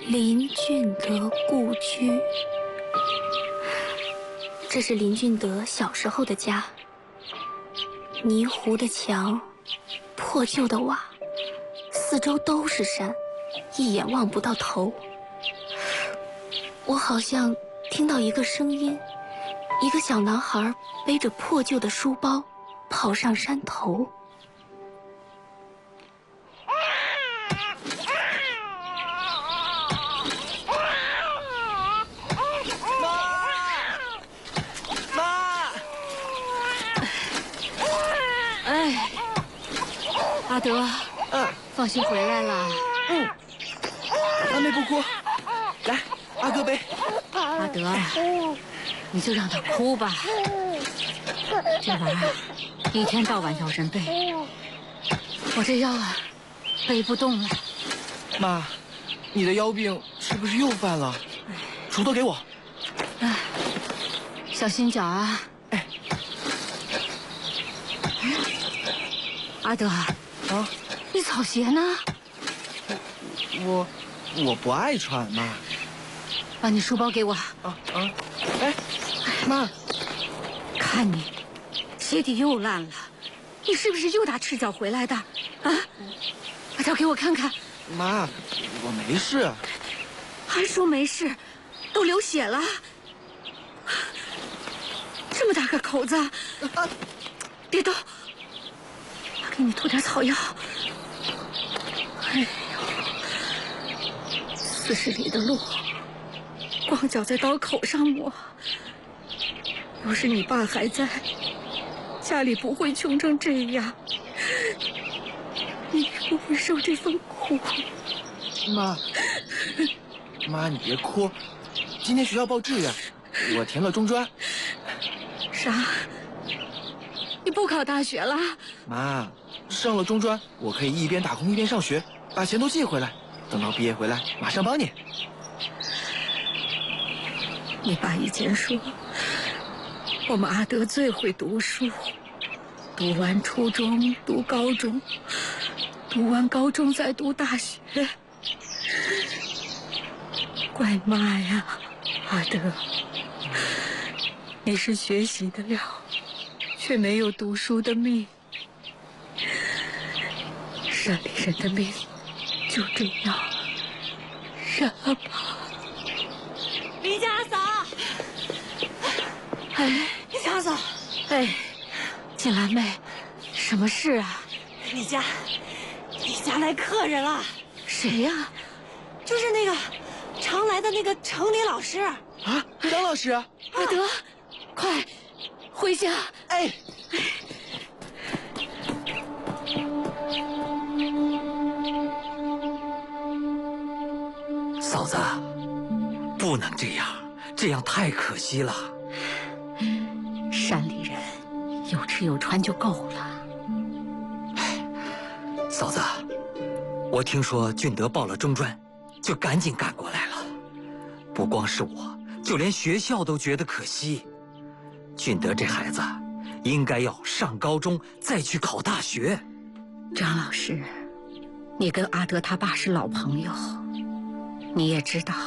林俊德故居，这是林俊德小时候的家。泥糊的墙，破旧的瓦，四周都是山，一眼望不到头。我好像听到一个声音，一个小男孩背着破旧的书包跑上山头。 阿德，放学回来了。 阿妹不哭，来，阿哥背。 阿德，你就让他哭吧。这玩意儿一天到晚要人背，我这腰啊背不动了。 妈，你的腰病是不是又犯了？锄头给我。 小心脚啊！阿德。你草鞋呢？ 我不爱穿，妈。 把你书包给我。 妈， 看你鞋底又烂了，你是不是又打赤脚回来的？啊，把脚给我看看。 妈，我没事。 还说没事，都流血了，这么大个口子。别动。给你涂点草药。哎呦，40里的路，光脚在刀口上磨。要是你爸还在，家里不会穷成这样，你也不会受这份苦。 妈，你别哭。今天学校报志愿，我填了中专。 啥？你不考大学了？ 妈，上了中专，我可以一边打工一边上学，把钱都寄回来，等到毕业回来马上帮你。 你爸以前说，我们阿德最会读书，读完初中读高中，读完高中再读大学。怪妈呀，阿德，你是学习的料，却没有读书的命。山里人的命就这样认了吧。 李家嫂，李家嫂， 静兰妹，什么事啊？ 你家来客人了。 谁呀？ 就是那个常来的那个城里老师。 啊，张老师。 阿德，快回家。 嫂子，不能这样，这样太可惜了。 山里人有吃有穿就够了。 嫂子，我听说俊德报了中专，就赶紧赶过来了。不光是我，就连学校都觉得可惜。俊德这孩子，应该要上高中，再去考大学。 张老师，你跟阿德他爸是老朋友，你也知道